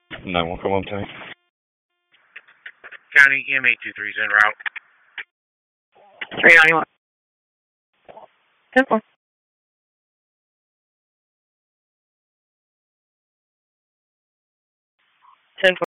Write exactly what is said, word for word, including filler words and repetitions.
nine one four one time. County E M eight two three is en route. three ninety-one. ten four. ten four.